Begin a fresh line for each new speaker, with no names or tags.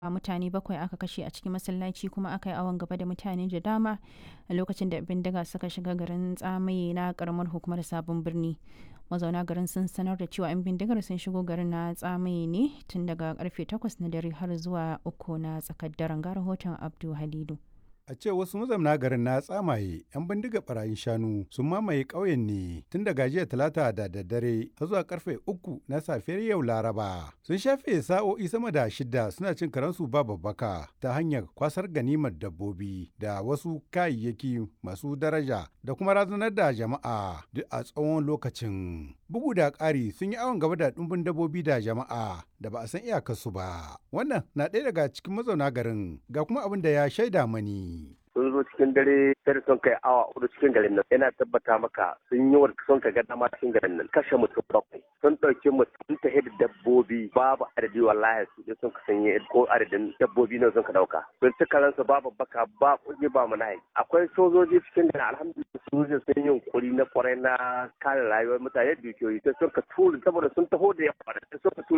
mutane 7 aka kashe a cikin masallaci kuma aka yi awon gaba da mutane da dama a lokacin da bindiga suka shiga garin Tsamaye na karamar hukumar Sabon Birni. Mazauna garin sun sanar da cewa 'yan bindigar sun shigo garin na Tsamaye ne tun daga karfe 8 na dare har zuwa 3 na tsakar daren, ga rahoton Abdu Halidu.
A ce wasu mazauna garin na Tsamaye 'yan bindiga barayin shanu sun mamaye ƙauyen ne tun daga jiya Talata da daddare har zuwa karfe 3 na safiyar yau Laraba. Sun shafe sa'o'i sama da 6 suna cin karansu ba babbaka ta hanyar kwasar ganimar dabbobi da wasu kayayyaki masu daraja da kuma razanar da jama'a duk a tsawon lokacin. Bugu da ƙari sun yi awon gaba da ɗumbin dabbobi da jama'a da ba a san iyakarsu ba. Wannan na ɗaya daga cikin mazauna garin, ga kuma abin da ya shaida mani.
Sun zo cikin dare sai sun kai awa 4 cikin garin nan, yana tabbata maka sun yi wa sun ka ga dama cikin garin nan, kashe mutum 7 sun ɗauki mutum ta da dabbobi babu adadi, wallahi su je sun ka sanye ko adadin dabbobi ne sun ka ɗauka. Sun ci karansu babu baka ba kuɗi ba manahi. Akwai sojoji cikin garin, alhamdulillah sojoji sun yi yunkuri na kwarai na kare rayuwar mutane da dukiyoyi, sai sun ka tura saboda sun taho da yawa, sai sun ka tura